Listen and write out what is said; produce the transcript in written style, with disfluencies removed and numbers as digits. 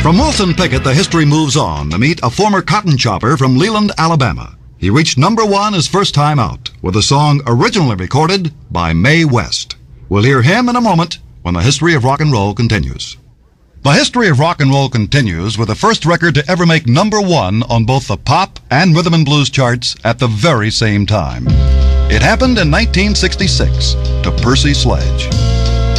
From Wilson Pickett, the history moves on to meet a former cotton chopper from Leland, Alabama. He reached #1 his first time out with a song originally recorded by Mae West. We'll hear him in a moment when the history of rock and roll continues. The history of rock and roll continues with the first record to ever make #1 on both the pop and rhythm and blues charts at the very same time. It happened in 1966 to Percy Sledge.